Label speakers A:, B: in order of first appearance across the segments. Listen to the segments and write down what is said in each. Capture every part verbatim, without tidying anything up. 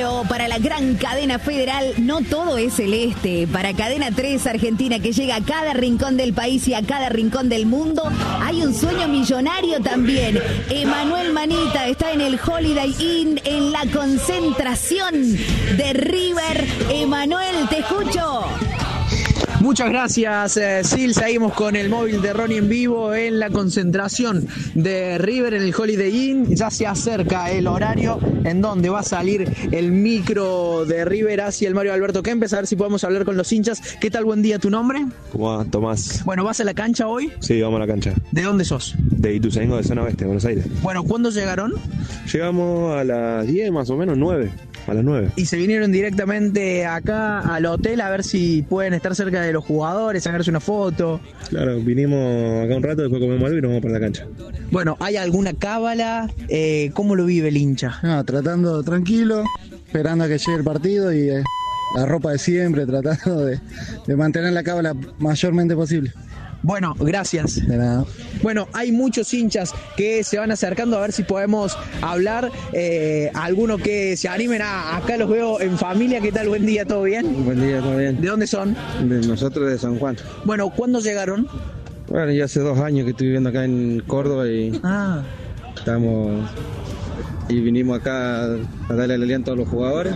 A: Claro, para la gran cadena federal no todo es celeste. Para Cadena tres Argentina, que llega a cada rincón del país y a cada rincón del mundo, hay un sueño millonario también. Emanuel Manita está en el Holiday Inn en la concentración de River. Emanuel, te escucho.
B: Muchas gracias, eh, Sil. Seguimos con el móvil de Ronnie en vivo en la concentración de River en el Holiday Inn. Ya se acerca el horario en donde va a salir el micro de River hacia el Mario Alberto Kempes. A ver si podemos hablar con los hinchas. ¿Qué tal? Buen día, ¿tu nombre?
C: ¿Cómo va, Tomás?
B: Bueno, ¿vas a la cancha hoy?
C: Sí, vamos a la cancha.
B: ¿De dónde sos?
C: De Ituzaingó, de zona oeste, Buenos Aires.
B: Bueno, ¿cuándo llegaron?
C: Llegamos a las diez más o menos, nueve. A las nueve.
B: Y se vinieron directamente acá al hotel a ver si pueden estar cerca de los jugadores, sacarse una foto.
C: Claro, vinimos acá un rato, después comemos algo y nos vamos para la cancha.
B: Bueno, ¿hay alguna cábala? Eh, ¿Cómo lo vive el hincha?
D: No, tratando tranquilo, esperando a que llegue el partido y eh, la ropa de siempre, tratando de, de mantener la cábala mayormente posible.
B: Bueno, gracias.
D: De nada.
B: Bueno, hay muchos hinchas que se van acercando a ver si podemos hablar. Eh, alguno que se animen a, acá los veo en familia. ¿Qué tal? Buen día, ¿todo bien?
E: Buen día, todo bien.
B: ¿De dónde son?
E: De nosotros de San Juan.
B: Bueno, ¿cuándo llegaron?
E: Bueno, ya hace dos años que estoy viviendo acá en Córdoba y
B: Ah,
E: estamos y vinimos acá a darle el aliento a los jugadores.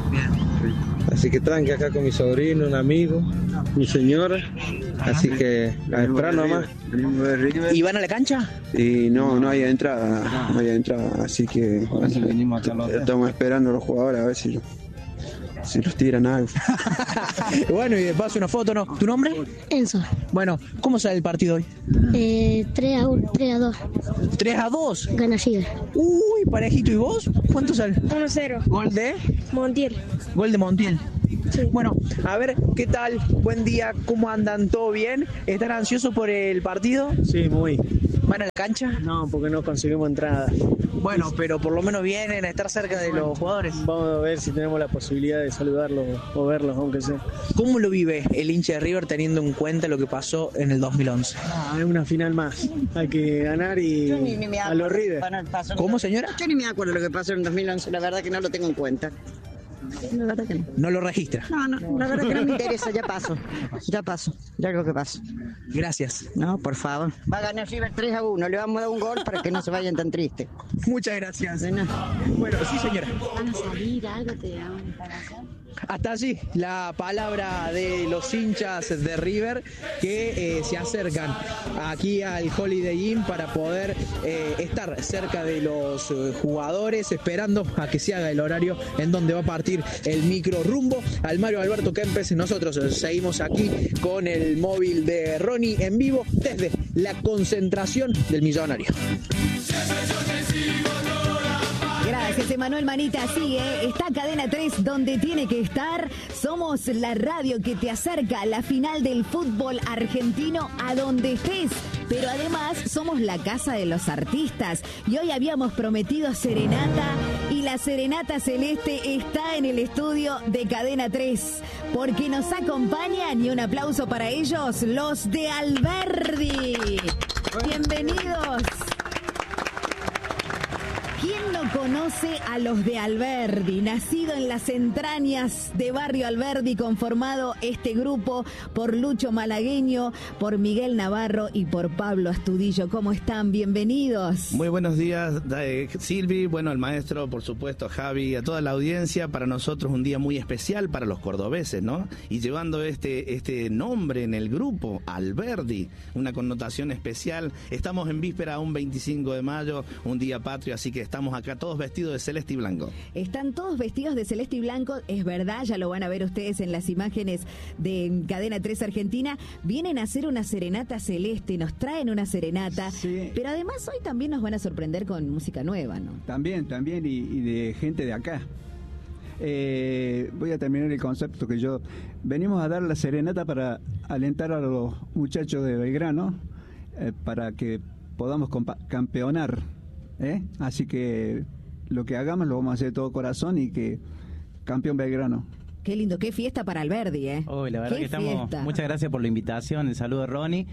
E: Así que tranqui acá con mi sobrino, un amigo, mi señora. Así que a esperar nomás.
B: ¿y van a la cancha?
F: Y no, no hay entrada, no hay entrada, así que
E: Así que venimos acá los
F: estamos esperando a los jugadores a ver si, si los tiran algo.
B: Bueno, y de paso una foto, ¿no? ¿Tu nombre?
G: Enzo.
B: Bueno, ¿cómo sale el partido hoy?
G: Eh, tres a uno, tres a dos.
B: tres a dos.
G: Gana River.
B: Uy, parejito. ¿Y vos? ¿Cuánto sale?
G: uno cero.
B: ¿Gol de?
G: Montiel.
B: Gol de Montiel.
G: Sí.
B: Bueno, a ver, ¿qué tal? Buen día, ¿cómo andan? ¿Todo bien? ¿Están ansiosos por el partido?
E: Sí, muy.
B: ¿Van a la cancha?
E: No, porque no conseguimos entrada.
B: Bueno, pero por lo menos vienen a estar cerca de los jugadores.
E: Vamos a ver si tenemos la posibilidad de saludarlos o verlos, aunque sea.
B: ¿Cómo lo vive el hincha de River teniendo en cuenta lo que pasó en el dos mil once?
E: Ah, es una final más. Hay que ganar y a los River.
B: ¿Cómo, señora?
H: Yo ni me acuerdo lo que pasó en dos mil once, la verdad que no lo tengo en cuenta. La verdad que no.
B: No lo registra.
H: No, no, la verdad que no me interesa, ya paso. Ya paso, ya algo que paso.
B: Gracias.
H: No, por favor. Va a ganar River tres a uno, le vamos a dar un gol para que no se vayan tan tristes.
B: Muchas gracias.
H: De nada.
B: Bueno, sí, señora.
G: Van a salir, algo te dan para hacer.
B: Hasta allí la palabra de los hinchas de River que eh, se acercan aquí al Holiday Inn para poder eh, estar cerca de los eh, jugadores, esperando a que se haga el horario en donde va a partir el micro rumbo al Mario Alberto Kempes. Nosotros seguimos aquí con el móvil de Ronnie en vivo desde la concentración del Millonario.
A: Gracias, Emanuel Manita. Sigue, está Cadena tres donde tiene que estar. Somos la radio que te acerca a la final del fútbol argentino a donde estés. Pero además somos la casa de los artistas. Y hoy habíamos prometido serenata y la serenata celeste está en el estudio de Cadena tres. Porque nos acompañan, y un aplauso para ellos, los de Alberdi. Bienvenidos. ¿Quién no conoce a los de Alberdi? Nacido en las entrañas de Barrio Alberdi, conformado este grupo por Lucho Malagueño, por Miguel Navarro y por Pablo Astudillo. ¿Cómo están? Bienvenidos.
I: Muy buenos días, eh, Silvi, bueno, al maestro, por supuesto, Javi, a toda la audiencia. Para nosotros un día muy especial, para los cordobeses, ¿no? Y llevando este, este nombre en el grupo, Alberdi, una connotación especial. Estamos en víspera, un veinticinco de mayo, un día patrio, así que estamos acá todos vestidos de celeste y blanco.
A: Están todos vestidos de celeste y blanco, es verdad, ya lo van a ver ustedes en las imágenes de Cadena tres Argentina. Vienen a hacer una serenata celeste, nos traen una serenata, sí. Pero además hoy también nos van a sorprender con música nueva, ¿no?
J: También, también, y, y de gente de acá. Eh, voy a terminar el concepto que yo... Venimos a dar la serenata para alentar a los muchachos de Belgrano, eh, para que podamos compa- campeonar. ¿Eh? Así que lo que hagamos lo vamos a hacer de todo corazón y que campeón Belgrano.
A: Qué lindo, qué fiesta para Alberdi, ¿eh?
K: Oh, la verdad
A: qué
K: que estamos.
A: Fiesta.
K: Muchas gracias por la invitación, el saludo de Ronnie.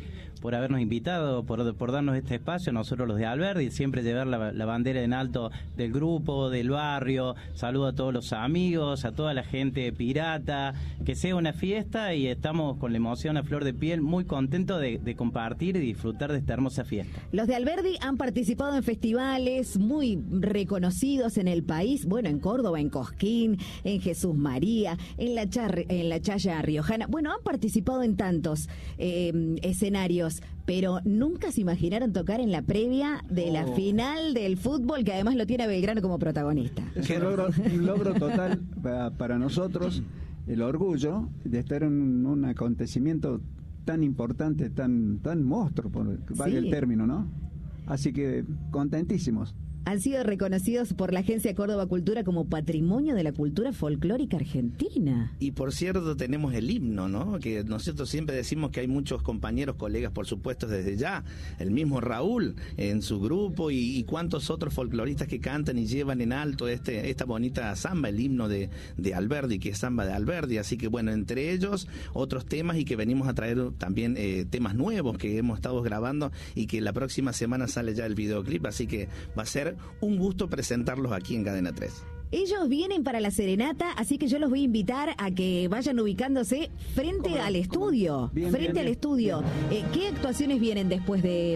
K: por habernos invitado, por, por darnos este espacio, nosotros los de Alberdi, siempre llevar la, la bandera en alto del grupo, del barrio. Saludo a todos los amigos, a toda la gente pirata, que sea una fiesta y estamos con la emoción a flor de piel, muy contentos de, de compartir y disfrutar de esta hermosa fiesta.
A: Los de Alberdi han participado en festivales muy reconocidos en el país, bueno, en Córdoba, en Cosquín, en Jesús María, en la, Char, en la Chaya Riojana, bueno, han participado en tantos eh, escenarios, pero nunca se imaginaron tocar en la previa de la oh. final del fútbol, que además lo tiene a Belgrano como protagonista.
J: Es un logro, un logro total para, para nosotros, el orgullo de estar en un acontecimiento tan importante, tan tan monstruo, por que vale sí. el término, ¿no? Así que contentísimos.
A: Han sido reconocidos por la Agencia Córdoba Cultura como Patrimonio de la Cultura Folclórica Argentina.
I: Y por cierto, tenemos el himno, ¿no? Que nosotros siempre decimos que hay muchos compañeros, colegas, por supuesto, desde ya. El mismo Raúl en su grupo y, y cuantos otros folcloristas que cantan y llevan en alto este esta bonita samba, el himno de, de Alberdi, que es samba de Alberdi. Así que, bueno, entre ellos, otros temas y que venimos a traer también eh, temas nuevos que hemos estado grabando y que la próxima semana sale ya el videoclip. Así que va a ser un gusto presentarlos aquí en Cadena tres.
A: Ellos vienen para la serenata, así que yo los voy a invitar a que vayan ubicándose frente ¿Cómo? al estudio, bien, frente bien, al bien. estudio. Eh, ¿Qué actuaciones vienen después de,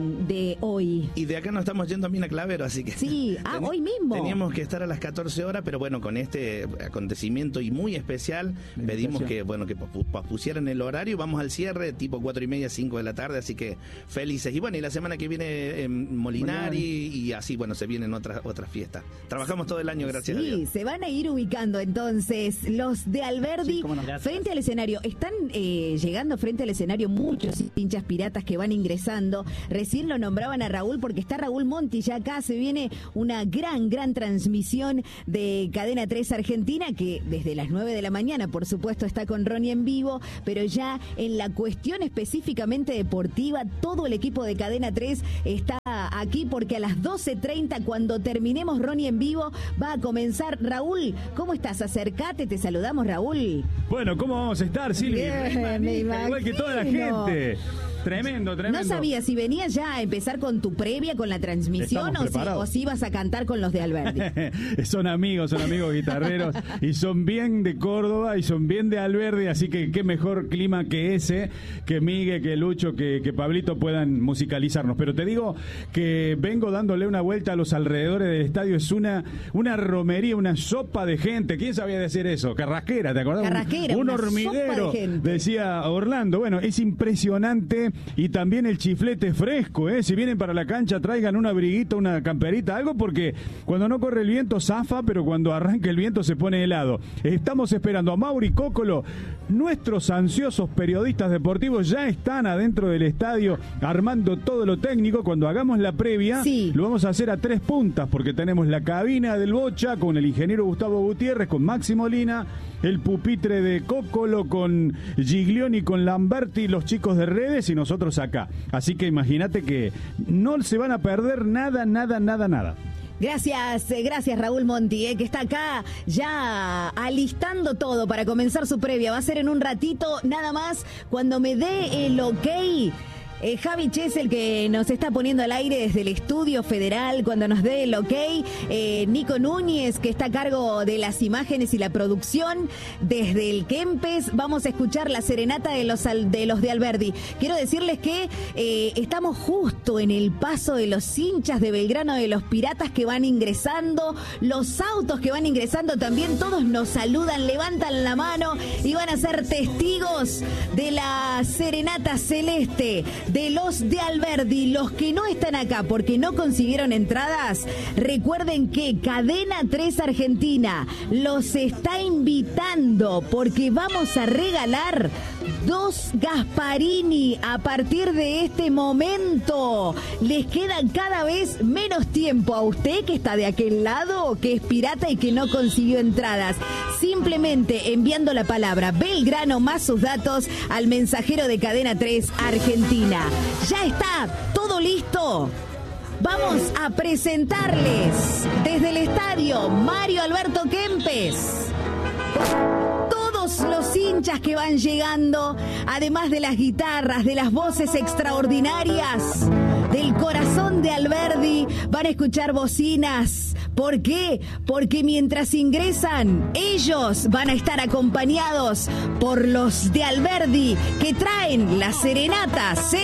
A: de hoy?
I: Y de acá nos estamos yendo a Mina Clavero, así que...
A: Sí, ah, hoy mismo.
I: Teníamos que estar a las catorce horas, pero bueno, con este acontecimiento y muy especial, la pedimos que bueno que pusieran el horario. Vamos al cierre, tipo cuatro y media, cinco de la tarde, así que felices. Y bueno, y la semana que viene en Molinari, Molinari. y así, bueno, se vienen otras otras fiestas. Trabajamos todo el año, gracias.
A: Sí, se van a ir ubicando entonces los de Alberdi sí, no. frente al escenario. Están eh, llegando frente al escenario muchos hinchas piratas que van ingresando. Recién lo nombraban a Raúl porque está Raúl Monti ya acá. Se viene una gran, gran transmisión de Cadena tres Argentina que desde las nueve de la mañana, por supuesto, está con Ronnie en vivo, pero ya en la cuestión específicamente deportiva, todo el equipo de Cadena tres está aquí porque a las doce treinta, cuando terminemos Ronnie en vivo, va a comenzar. Raúl, ¿cómo estás? Acércate, te saludamos, Raúl.
L: Bueno, ¿cómo vamos a estar, Silvia?
A: Bien, me imagino.
L: Igual que toda la gente. Tremendo, tremendo.
A: No sabía si venías ya a empezar con tu previa, con la transmisión, o si, o si ibas a cantar con los de Alberdi.
L: Son amigos, son amigos guitarreros y son bien de Córdoba y son bien de Alberdi, así que qué mejor clima que ese, que Miguel, que Lucho, que, que Pablito puedan musicalizarnos. Pero te digo que vengo dándole una vuelta a los alrededores del estadio, es una, una romería, una sopa de gente. ¿Quién sabía decir eso? Carrasquera, ¿te acordás?
A: Carrasquera,
L: un, un
A: una
L: hormiguero,
A: sopa de gente.
L: Decía Orlando. Bueno, es impresionante. Y también el chiflete fresco, ¿eh? Si vienen para la cancha, traigan una briguita, una camperita, algo, porque cuando no corre el viento zafa, pero cuando arranca el viento se pone helado. Estamos esperando a Mauri Cócolo. Nuestros ansiosos periodistas deportivos ya están adentro del estadio armando todo lo técnico. Cuando hagamos la previa,
A: sí.
L: lo vamos a hacer a tres puntas, porque tenemos la cabina del Bocha con el ingeniero Gustavo Gutiérrez, con Maxi Molina, el pupitre de Cócolo con Giglioni, con Lamberti, los chicos de redes y nosotros acá. Así que imagínate que no se van a perder nada, nada, nada, nada.
A: Gracias, eh, gracias Raúl Monti, eh, que está acá ya alistando todo para comenzar su previa. Va a ser en un ratito, nada más, cuando me dé el ok. Eh, Javi Ches, el que nos está poniendo al aire desde el estudio federal, cuando nos dé el ok. Eh, Nico Núñez, que está a cargo de las imágenes y la producción desde el Kempes. Vamos a escuchar la serenata de los de, los de Alberdi. Quiero decirles que eh, estamos justo en el paso de los hinchas de Belgrano, de los piratas que van ingresando, los autos que van ingresando también, todos nos saludan, levantan la mano y van a ser testigos de la serenata celeste de los de Alberdi. Los que no están acá porque no consiguieron entradas, recuerden que Cadena tres Argentina los está invitando porque vamos a regalar dos Gasparini a partir de este momento. Les queda cada vez menos tiempo a usted que está de aquel lado, que es pirata y que no consiguió entradas. Simplemente enviando la palabra Belgrano más sus datos al mensajero de Cadena tres Argentina. Ya está todo listo. Vamos a presentarles desde el estadio Mario Alberto Kempes todos los hinchas muchas que van llegando, además de las guitarras, de las voces extraordinarias, del corazón de Alberdi, van a escuchar bocinas. ¿Por qué? Porque mientras ingresan, ellos van a estar acompañados por los de Alberdi, que traen las serenatas.